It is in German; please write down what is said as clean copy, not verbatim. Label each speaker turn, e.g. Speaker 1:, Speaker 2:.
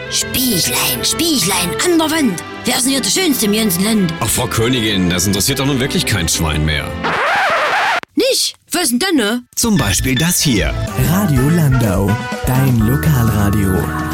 Speaker 1: Spieglein, Spieglein an der Wand. Wer ist denn hier der Schönste im ganzen Land?
Speaker 2: Ach, Frau Königin, das interessiert doch nun wirklich kein Schwein mehr.
Speaker 1: Nicht? Was denn, ne?
Speaker 2: Zum Beispiel das hier.
Speaker 3: Radio Landau, dein Lokalradio.